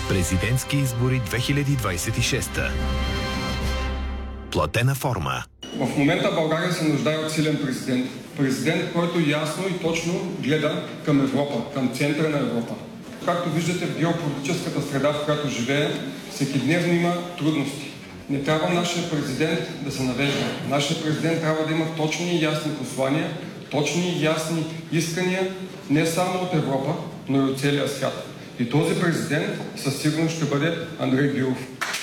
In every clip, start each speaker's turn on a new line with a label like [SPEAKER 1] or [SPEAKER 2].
[SPEAKER 1] Президентски избори 2026. Платена форма.
[SPEAKER 2] В момента България се нуждае от силен президент. Президент, който ясно и точно гледа към Европа, към центъра на Европа. Както виждате в геополитическата среда, в която живеем, всекидневно има трудности. Не трябва нашия президент да се навежда. Нашия президент трябва да има точни и ясни послания, точни и ясни искания не само от Европа, но и от целия свят. И този президент със сигурност ще бъде Андрей Гюров.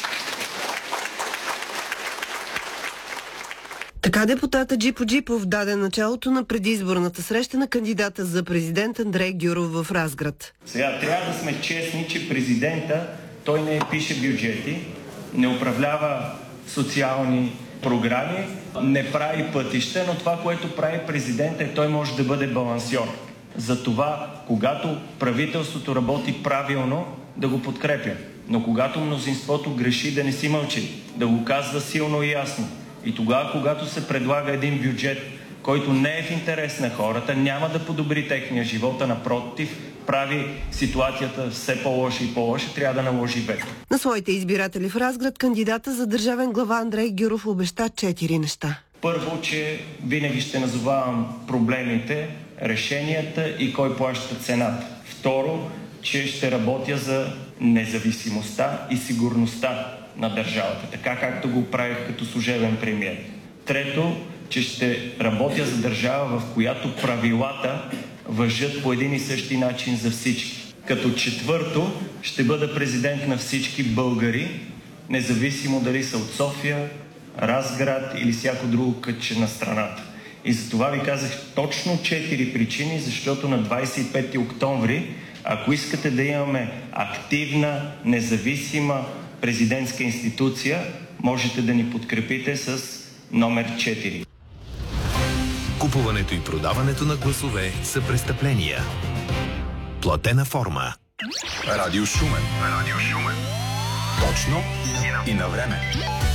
[SPEAKER 3] Така депутата Джипо Джипов даде началото на предизборната среща на кандидата за президент Андрей Гюров в Разград.
[SPEAKER 4] Сега трябва да сме честни, че президента, той не пише бюджети, не управлява социални програми, не прави пътища, но това, което прави президента, той може да бъде балансьор. Затова, когато правителството работи правилно, да го подкрепя. Но когато мнозинството греши, да не си мълчи, да го казва силно и ясно. И тогава, когато се предлага един бюджет, който не е в интерес на хората, няма да подобри техния живот, а напротив, прави ситуацията все по-лоша и по-лоша, трябва да наложи вето.
[SPEAKER 3] На своите избиратели в Разград кандидата за държавен глава Андрей Гюров обеща 4 неща.
[SPEAKER 4] Първо, че винаги ще назовавам проблемите, решенията и кой плаща цената. Второ, че ще работя за независимостта и сигурността на държавата, така както го правих като служебен премиер. Трето, че ще работя за държава, в която правилата важат по един и същи начин за всички. Като четвърто, ще бъда президент на всички българи, независимо дали са от София, Разград или всяко друго кътче на страната. И за това ви казах точно 4 причини, защото на 25 октомври, ако искате да имаме активна, независима президентска институция, можете да ни подкрепите с номер 4.
[SPEAKER 1] Купуването и продаването на гласове са престъпления. Платена форма.
[SPEAKER 5] Радио Шумен. Точно и на време.